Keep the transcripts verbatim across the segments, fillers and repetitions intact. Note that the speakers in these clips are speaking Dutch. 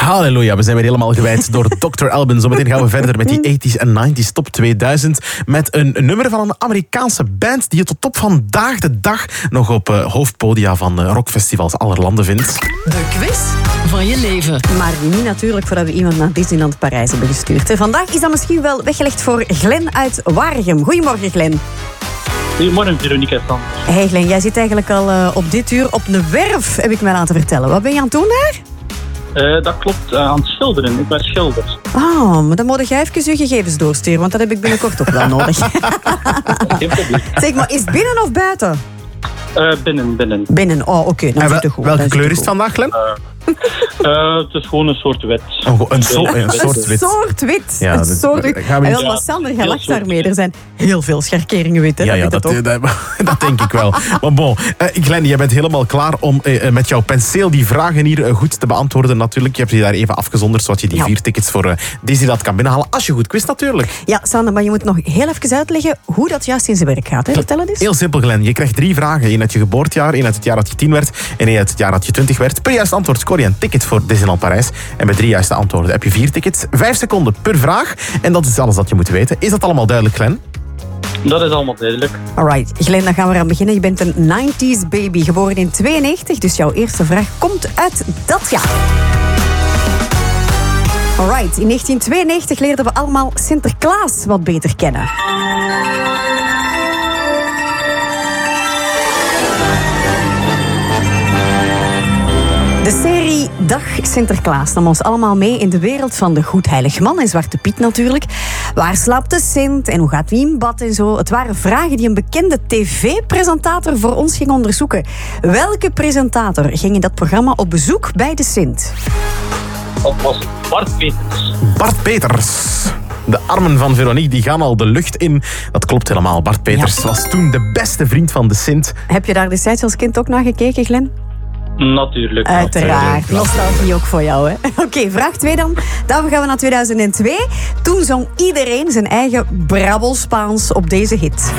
Halleluja, we zijn weer helemaal gewijd door dokter Alban. Zometeen gaan we verder met die tachtiger en negentiger top tweeduizend. Met een nummer van een Amerikaanse band die je tot op vandaag de dag nog op uh, hoofdpodia van uh, rockfestivals aller landen vindt. De quiz van je leven. Maar niet natuurlijk voordat we iemand naar Disneyland Parijs hebben gestuurd. Hè. Vandaag is dat misschien wel weggelegd voor Glenn uit Waregem. Goedemorgen, Glenn. Goedemorgen, Veronica Sanders. Hey Glenn, jij zit eigenlijk al uh, op dit uur op een werf, heb ik mij laten vertellen. Wat ben je aan het doen daar? Uh, dat klopt, uh, aan het schilderen. Ik ben schilder. Oh, maar dan moet jij even je gegevens doorsturen, want dat heb ik binnenkort ook wel nodig. Geen probleem. Zeg maar, is het binnen of buiten? Uh, binnen, binnen. Binnen, oh oké. Okay, wel, goed. Welke kleur is het vandaag, Glenn? Uh, uh, het is gewoon een soort wit. Oh, een, so een soort wit. Een soort wit. Ja, een soort wit. Gaan we niet... En wel, maar Sander, jij lacht daarmee. Er zijn heel veel scharkeringen wit, hè? Ja, ja dat, dat, dat, dat denk ik wel. Maar bon, uh, Glenn, jij bent helemaal klaar om uh, met jouw penseel die vragen hier uh, goed te beantwoorden natuurlijk. Je hebt je daar even afgezonderd, zodat je die ja. vier tickets voor uh, Disneyland kan binnenhalen. Als je goed quizt natuurlijk. Ja, Sander, maar je moet nog heel even uitleggen hoe dat juist in zijn werk gaat. Hè? Vertel het eens. Heel simpel, Glenn. Je krijgt drie vragen. Eén uit je geboortejaar, één uit het jaar dat je tien werd en één uit het jaar dat je twintig werd. Per juist antwoord scoor je een ticket voor Disneyland Parijs. En met drie juiste antwoorden heb je vier tickets. Vijf seconden per vraag. En dat is alles dat je moet weten. Is dat allemaal duidelijk, Glenn? Dat is allemaal duidelijk. Alright, Glenn, dan gaan we eraan beginnen. Je bent een negentiger baby, geboren in tweeënnegentig. Dus jouw eerste vraag komt uit dat jaar. Alright, in negentien tweeënnegentig leerden we allemaal Sinterklaas wat beter kennen. De serie Dag Sinterklaas nam ons allemaal mee in de wereld van de Goedheilig Man en Zwarte Piet natuurlijk. Waar slaapt de Sint en hoe gaat wie in bad en zo? Het waren vragen die een bekende tv-presentator voor ons ging onderzoeken. Welke presentator ging in dat programma op bezoek bij de Sint? Dat was Bart Peters. Bart Peters. De armen van Veronique die gaan al de lucht in. Dat klopt helemaal. Bart Peters ja. was toen de beste vriend van de Sint. Heb je daar destijds als kind ook naar gekeken, Glenn? Natuurlijk. Uiteraard. Nostalgie ook voor jou, hè? Oké, okay, vraag twee dan. Dan gaan we naar tweeduizend twee. Toen zong iedereen zijn eigen Brabbel Spaans op deze hit.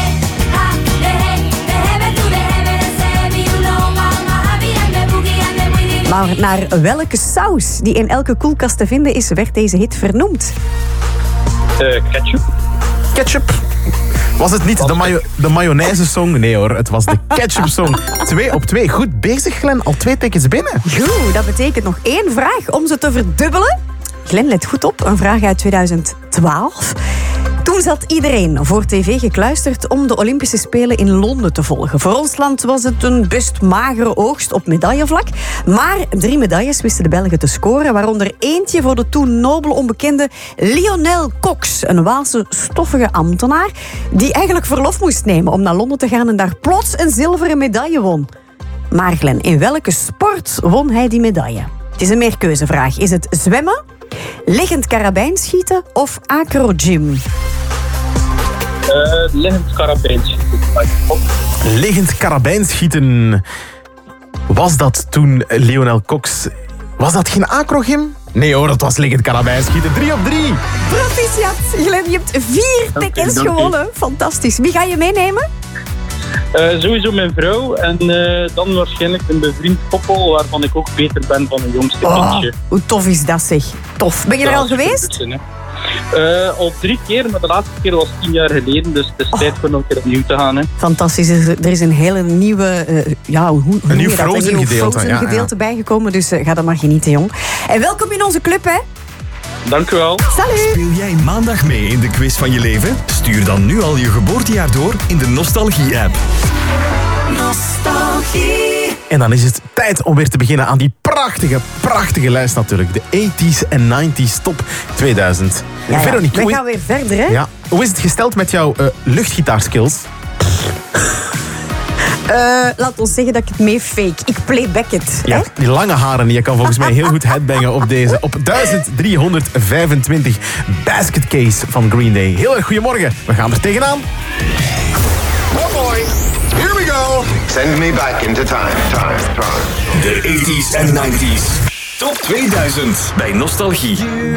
Maar naar welke saus die in elke koelkast te vinden is, werd deze hit vernoemd? Uh, ketchup. Ketchup. Was het niet de, mayo de mayonaise-song? Nee hoor, het was de ketchup-song. Twee op twee. Goed bezig, Glenn. Al twee tickets binnen. Goed, dat betekent nog één vraag om ze te verdubbelen. Glenn, let goed op. Een vraag uit tweeduizend twaalf. Toen zat iedereen voor tv gekluisterd om de Olympische Spelen in Londen te volgen. Voor ons land was het een best magere oogst op medaillevlak. Maar drie medailles wisten de Belgen te scoren. Waaronder eentje voor de toen nobel onbekende Lionel Cox. Een Waalse stoffige ambtenaar die eigenlijk verlof moest nemen om naar Londen te gaan en daar plots een zilveren medaille won. Maar Glenn, in welke sport won hij die medaille? Het is een meerkeuzevraag. Is het zwemmen, liggend karabijnschieten of acrogym? Uh, liggend karabijnschieten. Liggend karabijnschieten. Was dat toen Lionel Cox... Was dat geen acrogym? Nee hoor, dat was liggend karabijnschieten. Drie op drie. Proficiat. Glenn, je hebt vier tickets gewonnen. Fantastisch. Wie ga je meenemen? Uh, sowieso mijn vrouw en uh, dan waarschijnlijk een bevriend koppel waarvan ik ook beter ben van een jongste oh, kindje. Hoe tof is dat zeg? Tof. Ben je ja, er al geweest? Zin, uh, al drie keer, maar de laatste keer was tien jaar geleden, dus het is oh. tijd voor nog een keer opnieuw te gaan. Hè. Fantastisch. Er is een hele nieuwe, uh, ja, hoe, hoe een nieuw dat? Frozen een nieuw gedeelte, Frozen ja, gedeelte ja. bijgekomen, dus uh, ga dan maar genieten, jong. En welkom in onze club, hè? Dank u wel. Salut! Speel jij maandag mee in de quiz van je leven? Stuur dan nu al je geboortejaar door in de Nostalgie-app. Nostalgie. En dan is het tijd om weer te beginnen aan die prachtige, prachtige lijst natuurlijk. De tachtiger en negentiger top tweeduizend. Ja, ja. Veronique, we gaan weer verder, hè? Ja. Hoe is het gesteld met jouw uh, luchtgitaarskills? Uh, laat ons zeggen dat ik het mee fake. Ik playback het. Ja, hè? die lange haren, je kan volgens mij heel goed headbangen op deze. Op duizend driehonderdvijfentwintig Basket Case van Green Day. Heel erg goedemorgen. We gaan er tegenaan. Oh boy. Here we go. Send me back into time, time, time. De tachtigers en negentiger top tweeduizend bij Nostalgie.